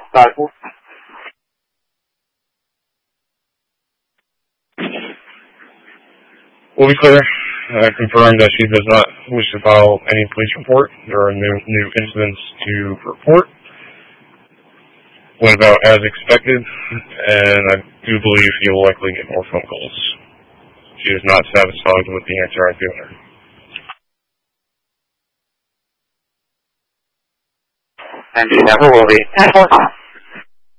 We'll be clear. I confirm that she does not wish to file any police report. There are no new incidents to report. Went about as expected, and I do believe you will likely get more phone calls. She is not satisfied with the answer I've given her. And she never will be.